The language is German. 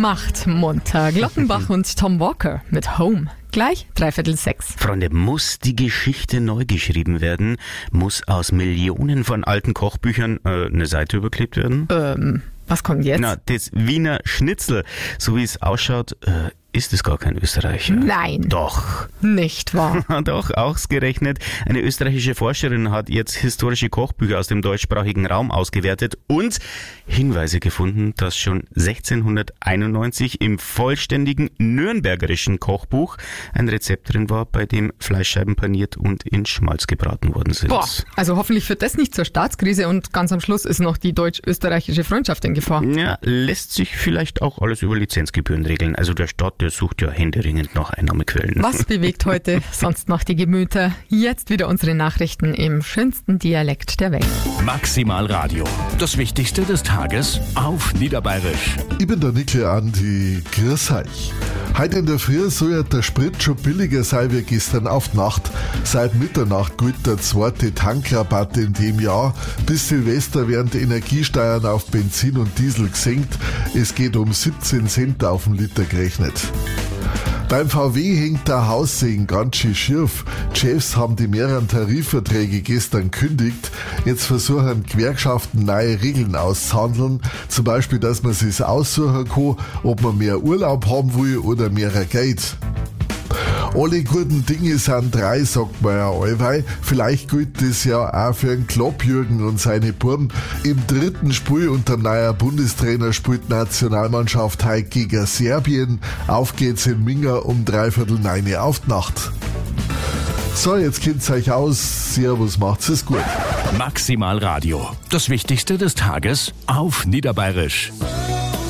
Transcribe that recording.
Macht munter. Glockenbach und Tom Walker mit Home. Gleich 5:45. Freunde, muss die Geschichte neu geschrieben werden? Muss aus Millionen von alten Kochbüchern eine Seite überklebt werden? Was kommt jetzt? Na, das Wiener Schnitzel, so wie es ausschaut, ist es gar kein Österreicher. Nein. Doch. Nicht wahr? Doch, ausgerechnet. Eine österreichische Forscherin hat jetzt historische Kochbücher aus dem deutschsprachigen Raum ausgewertet und Hinweise gefunden, dass schon 1691 im vollständigen nürnbergerischen Kochbuch ein Rezept drin war, bei dem Fleischscheiben paniert und in Schmalz gebraten worden sind. Boah, also hoffentlich führt das nicht zur Staatskrise und ganz am Schluss ist noch die deutsch-österreichische Freundschaft in Gefahr. Ja, lässt sich vielleicht auch alles über Lizenzgebühren regeln. Also der Staat, der sucht ja händeringend nach Einnahmequellen. Was bewegt heute sonst noch die Gemüter? Jetzt wieder unsere Nachrichten im schönsten Dialekt der Welt. Maximal Radio. Das Wichtigste des Tages auf Niederbayerisch. Ich bin der Nickel Andi, grüß euch. Heute in der Früh soll ja der Sprit schon billiger sein wie gestern auf die Nacht. Seit Mitternacht gilt der zweite Tankrabatt in dem Jahr. Bis Silvester werden die Energiesteuern auf Benzin und Diesel gesenkt. Es geht um 17 Cent auf den Liter gerechnet. Beim VW hängt der Haussegen ganz schön schief. Die Chefs haben die mehreren Tarifverträge gestern gekündigt. Jetzt versuchen Gewerkschaften neue Regeln auszuhandeln. Zum Beispiel, dass man sich aussuchen kann, ob man mehr Urlaub haben will oder mehr Geld. Alle guten Dinge sind drei, sagt man ja allweil. Vielleicht gilt das ja auch für den Klopp-Jürgen und seine Buben. Im dritten Spiel unter dem neuen Bundestrainer spielt die Nationalmannschaft heute gegen Serbien. Auf geht's in Minga um 8:45 auf die Nacht. So, jetzt kennt's euch aus. Servus, macht's es gut. Maximal Radio. Das Wichtigste des Tages auf Niederbayerisch.